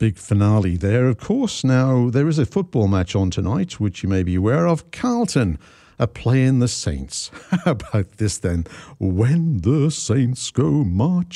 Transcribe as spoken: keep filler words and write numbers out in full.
big finale there, of course. Now, there is a football match on tonight, which you may be aware of. Carlton are playing the Saints. How about this then? When the Saints go marching